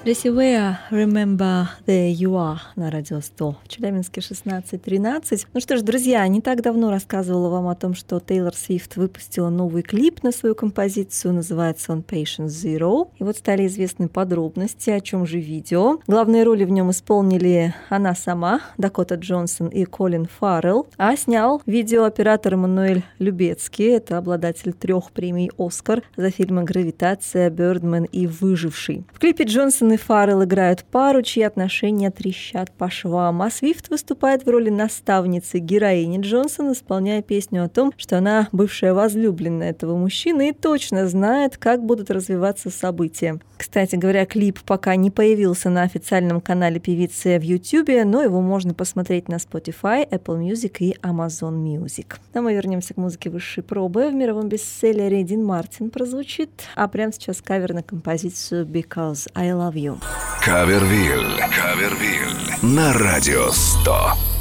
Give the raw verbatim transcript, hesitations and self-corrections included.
Джесси Уэя, Remember There You Are на Радио сто. В Челябинске шестнадцать тринадцать. Ну что ж, друзья, не так давно рассказывала вам о том, что Тейлор Свифт выпустила новый клип на свою композицию, называется он Patient Zero. И вот стали известны подробности, о чем же видео. Главные роли в нем исполнили она сама, Дакота Джонсон и Колин Фаррелл, а снял видео оператор Эммануэль Любецкий, это обладатель трех премий «Оскар» за фильмы «Гравитация», «Бёрдмен» и «Выживший». В клипе Джонсон и Фаррелл играют пару, чьи отношения трещат по швам, а Свифт выступает в роли наставницы героини Джонсон, исполняя песню о том, что она бывшая возлюбленная этого мужчины и точно знает, как будут развиваться события. Кстати говоря, клип пока не появился на официальном канале певицы в YouTube, но его можно посмотреть на Spotify, Apple Music и Amazon Music. А мы вернемся к музыке высшей пробы. В мировом бестселлере Дин Мартин прозвучит, а прямо сейчас кавер на композицию «Because I Love You». Кавервиль. Кавервиль. На Радио сто.